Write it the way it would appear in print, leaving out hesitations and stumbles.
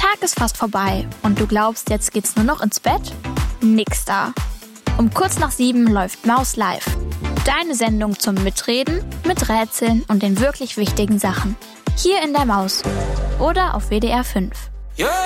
Tag ist fast vorbei und du glaubst, jetzt geht's nur noch ins Bett? Nix da. Um kurz nach 7 läuft Maus Live. Deine Sendung zum Mitreden, mit Rätseln und den wirklich wichtigen Sachen. Hier in der Maus oder auf WDR 5.